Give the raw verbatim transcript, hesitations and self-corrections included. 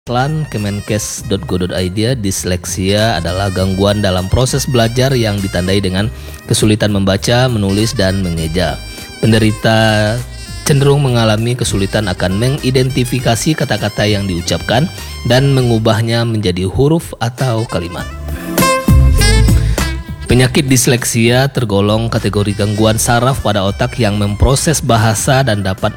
Keplan kemenkes dot go dot i d, disleksia adalah gangguan dalam proses belajar yang ditandai dengan kesulitan membaca, menulis, dan mengeja. Penderita cenderung mengalami kesulitan akan mengidentifikasi kata-kata yang diucapkan dan mengubahnya menjadi huruf atau kalimat. Penyakit disleksia tergolong kategori gangguan saraf pada otak yang memproses bahasa dan dapat